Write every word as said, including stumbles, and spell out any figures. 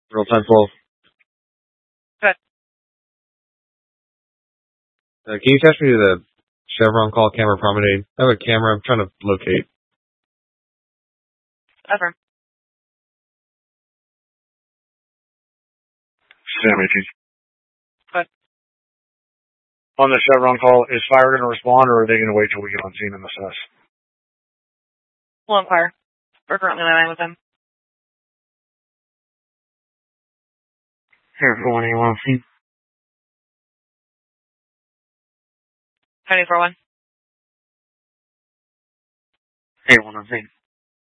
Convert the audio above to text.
Real time twelve. Good. Uh, can you attach me to the Chevron call camera promenade? I have a camera I'm trying to locate. Ever. Sam eighteen. Good. On the Chevron call, is fire going to respond, or are they going to wait till we get on scene and assess? We'll inquire. We're currently in line with them. Here, go on, you want to see? Heading for one. Hey, one on scene.